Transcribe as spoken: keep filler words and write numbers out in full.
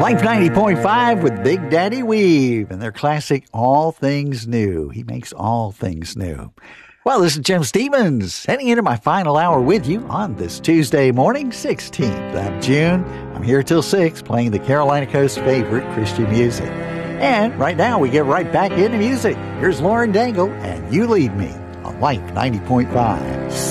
Life ninety point five with Big Daddy Weave and their classic All Things New. He makes all things new. Well, this is Jim Stevens heading into my final hour with you on this Tuesday morning, sixteenth of June. I'm here till six playing the Carolina Coast's favorite Christian music. And right now we get right back into music. Here's Lauren Daigle and You Lead Me on Life ninety point five.